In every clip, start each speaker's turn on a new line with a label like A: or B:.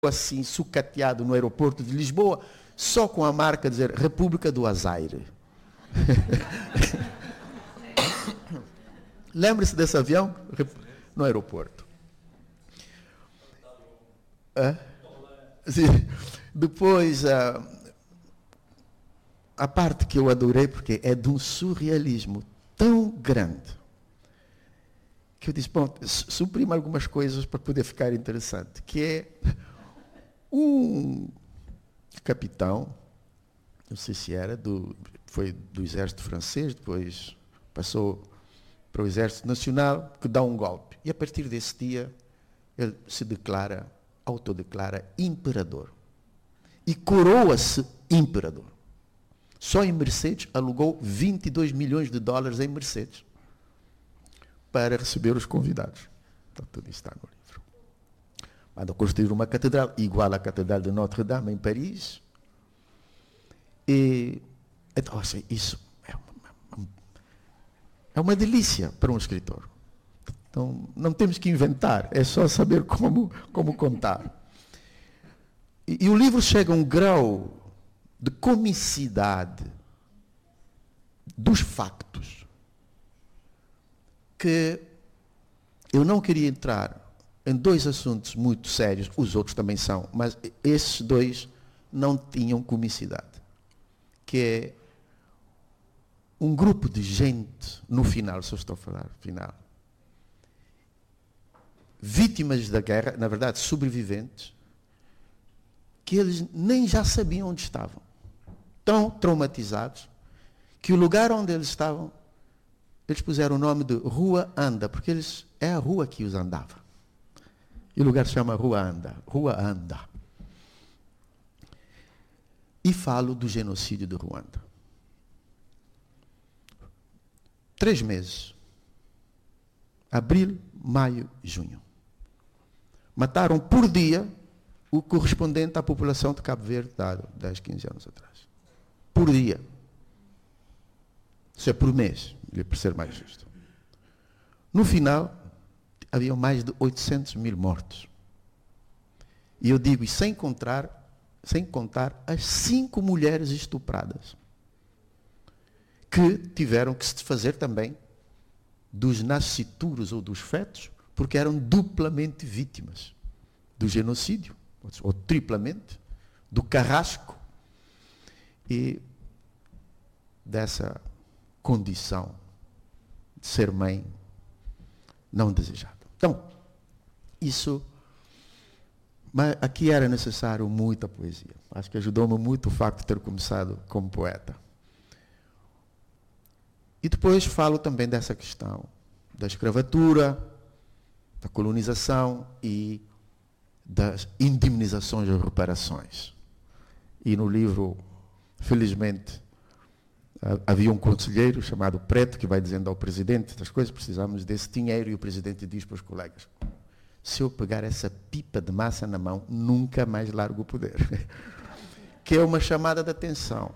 A: assim, sucateado no aeroporto de Lisboa, só com a marca a dizer República do Azaire. Lembre-se desse avião no aeroporto. Sim. Depois, a parte que eu adorei, porque é de um surrealismo tão grande, que eu disse, bom, suprima algumas coisas para poder ficar interessante, que é um capitão, não sei se era, foi do exército francês, depois passou para o exército nacional, que dá um golpe. E a partir desse dia, ele se autodeclara imperador. E coroa-se imperador. Só em Mercedes alugou 22 milhões de dólares em Mercedes para receber os convidados. Então, tudo isso está no livro. Mandou construir uma catedral igual à Catedral de Notre-Dame em Paris. E então, assim, isso é uma delícia para um escritor. Então, não temos que inventar, é só saber como contar. E o livro chega a um grau de comicidade dos factos que eu não queria entrar em dois assuntos muito sérios, os outros também são, mas esses dois não tinham comicidade, que é um grupo de gente, no final, se eu estou a falar, final, vítimas da guerra, na verdade, sobreviventes, que eles nem já sabiam onde estavam. Tão traumatizados, que o lugar onde eles estavam, eles puseram o nome de Rua Anda, porque é a rua que os andava. E o lugar se chama Rua Anda. Rua Anda. E falo do genocídio de Ruanda. 3 meses. Abril, maio, junho. Mataram por dia o correspondente à população de Cabo Verde há 10, 15 anos atrás. Por dia. Isso é por mês, para ser mais justo. No final, haviam mais de 800 mil mortos. E eu digo, e sem contar as 5 mulheres estupradas, que tiveram que se desfazer também dos nascituros ou dos fetos, porque eram duplamente vítimas do genocídio, ou triplamente, do carrasco e dessa condição de ser mãe não desejada. Então, isso, mas aqui era necessário muita poesia. Acho que ajudou-me muito o facto de ter começado como poeta. E depois falo também dessa questão da escravatura, da colonização e das indemnizações e reparações. E no livro, felizmente, havia um conselheiro chamado Preto que vai dizendo ao presidente das coisas, precisamos desse dinheiro, e o presidente diz para os colegas, se eu pegar essa pipa de massa na mão, nunca mais largo o poder. Que é uma chamada de atenção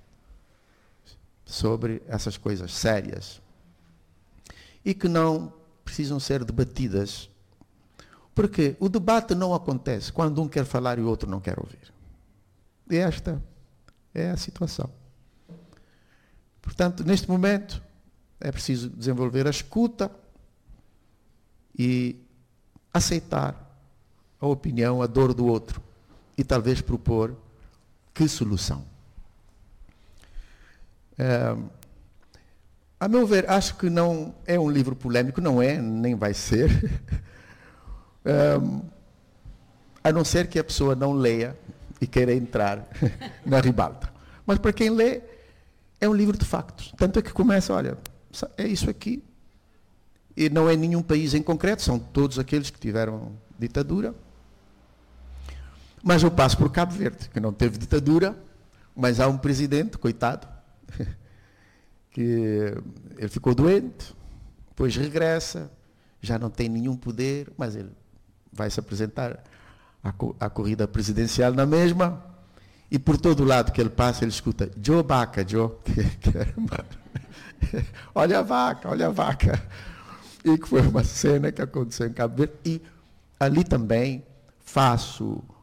A: sobre essas coisas sérias e que não precisam ser debatidas, porque o debate não acontece quando um quer falar e o outro não quer ouvir. E esta é a situação. Portanto, neste momento, é preciso desenvolver a escuta e aceitar a opinião, a dor do outro e talvez propor que solução. A meu ver, acho que não é um livro polêmico, não é, nem vai ser, a não ser que a pessoa não leia e queira entrar na ribalta. Mas para quem lê, é um livro de factos. Tanto é que começa, olha, é isso aqui, e não é nenhum país em concreto, são todos aqueles que tiveram ditadura. Mas eu passo por Cabo Verde, que não teve ditadura, mas há um presidente, coitado, que ele ficou doente, depois regressa, já não tem nenhum poder, mas ele vai se apresentar à corrida presidencial na mesma, e por todo lado que ele passa, ele escuta, Joe Baca, Joe, olha a vaca, olha a vaca. E que foi uma cena que aconteceu em Cabo Verde, e ali também faço